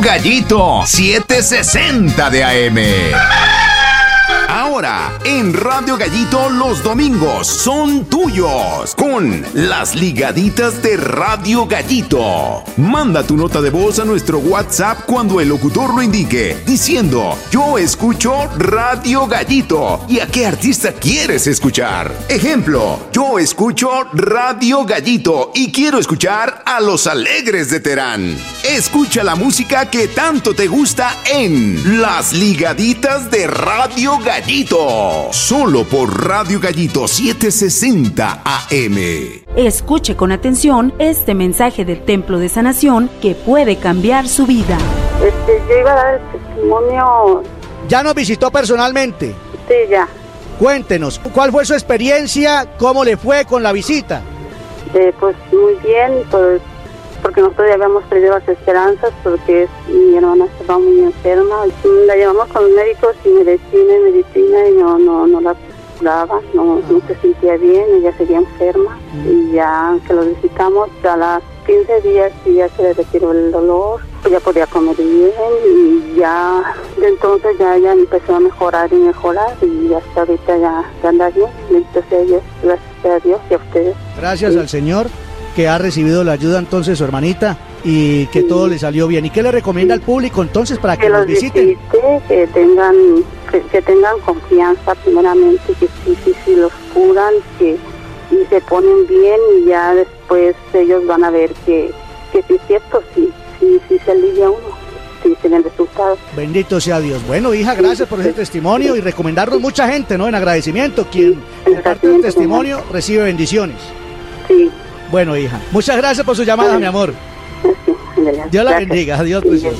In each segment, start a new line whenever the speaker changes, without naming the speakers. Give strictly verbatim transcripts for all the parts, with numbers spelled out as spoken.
Gallito setecientos sesenta de A M. Ahora, en Radio Gallito, los domingos son tuyos con las ligaditas de Radio Gallito. Manda tu nota de voz a nuestro WhatsApp cuando el locutor lo indique, diciendo: yo escucho Radio Gallito. ¿Y a qué artista quieres escuchar? Ejemplo: yo escucho Radio Gallito y quiero escuchar a Los Alegres de Terán. Escucha la música que tanto te gusta en las ligaditas de Radio Gallito. Solo por Radio Gallito setecientos sesenta A M.
Escuche con atención este mensaje del Templo de Sanación que puede cambiar su vida.
Este, yo iba a dar el testimonio.
¿Ya nos visitó personalmente?
Sí, ya.
Cuéntenos, ¿cuál fue su experiencia? ¿Cómo le fue con la visita?
Eh, pues muy bien, pues porque nosotros ya habíamos perdido las esperanzas porque es, mi hermana estaba muy enferma. La llevamos con los médicos y medicina y medicina y no, no, no la curaba, no, no se sentía bien, ella seguía enferma. Y ya que lo visitamos, a las quince días y ya se le retiró el dolor, pues ya podía comer bien y ya de entonces ya, ya empezó a mejorar y mejorar y hasta ahorita ya, ya anda bien. Bendito sea Dios, gracias a Dios y a ustedes.
Gracias
sí.
al Señor que ha recibido la ayuda entonces su hermanita y que sí. todo le salió bien. ¿Y qué le recomienda sí. al público entonces para que, que los visiten?
Visite, que tengan que, que tengan confianza primeramente, que sí, sí, sí los curan, que y se ponen bien y ya después ellos van a ver que, que sí es cierto, sí, sí, sí se alivia uno, sí tienen resultados.
Bendito sea Dios. Bueno, hija, gracias sí, por ese sí. testimonio y recomendarnos mucha gente, ¿no? En agradecimiento, quien sí, comparte el testimonio sí. recibe bendiciones.
Sí.
Bueno, hija, muchas gracias por su llamada, sí. mi amor.
Sí,
Dios la bendiga. Adiós, precioso.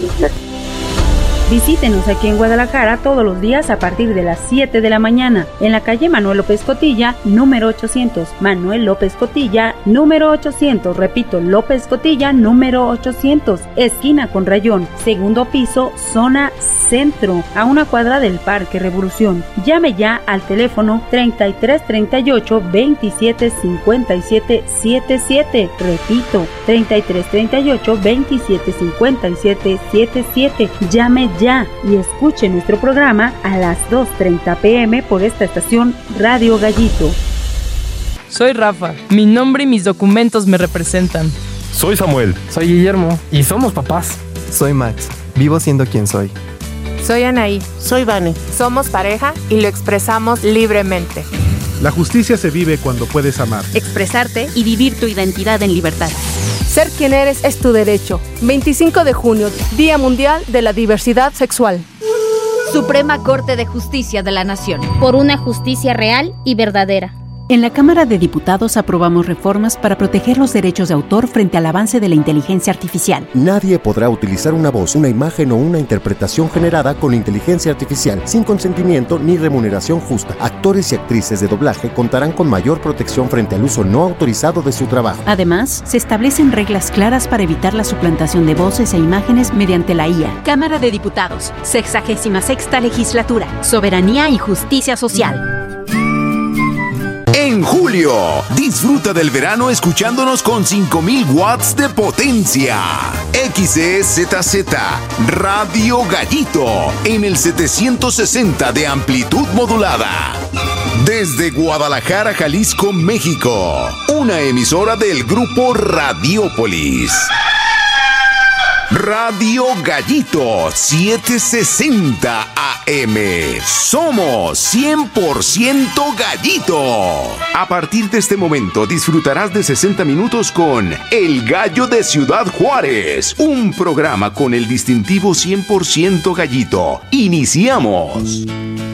Visítenos aquí en Guadalajara todos los días a partir de las siete de la mañana en la calle Manuel López Cotilla, número ochocientos. Manuel López Cotilla, número ochocientos. Repito, López Cotilla, número ochocientos. Esquina con Rayón, segundo piso, zona centro, a una cuadra del Parque Revolución. Llame ya al teléfono treinta y tres treinta y ocho veintisiete cincuenta y siete setenta y siete. Repito, treinta y tres treinta y ocho veintisiete cincuenta y siete setenta y siete. Llame ya. Ya y escuche nuestro programa a las dos treinta pm por esta estación Radio Gallito.
Soy Rafa, mi nombre y mis documentos me representan.
Soy Samuel.
Soy Guillermo y somos papás.
Soy Max, vivo siendo quien soy.
Soy Anaí.
Soy Vane.
Somos pareja y lo expresamos libremente.
La justicia se vive cuando puedes amar,
expresarte y vivir tu identidad en libertad.
Ser quien eres es tu derecho. veinticinco de junio, Día Mundial de la Diversidad Sexual.
Suprema Corte de Justicia de la Nación. Por una justicia real y verdadera.
En la Cámara de Diputados aprobamos reformas para proteger los derechos de autor frente al avance de la inteligencia artificial.
Nadie podrá utilizar una voz, una imagen o una interpretación generada con inteligencia artificial sin consentimiento ni remuneración justa. Actores y actrices de doblaje contarán con mayor protección frente al uso no autorizado de su trabajo.
Además, se establecen reglas claras para evitar la suplantación de voces e imágenes mediante la I A.
Cámara de Diputados, sexagésima sexta legislatura, soberanía y justicia social.
En julio, disfruta del verano escuchándonos con cinco mil watts de potencia. X E Z Z, Radio Gallito, en el setecientos sesenta de amplitud modulada. Desde Guadalajara, Jalisco, México. Una emisora del grupo Radiópolis. Radio Gallito setecientos sesenta A M. Somos cien por ciento Gallito. A partir de este momento disfrutarás de sesenta minutos con El Gallo de Ciudad Juárez, un programa con el distintivo cien por ciento Gallito. Iniciamos.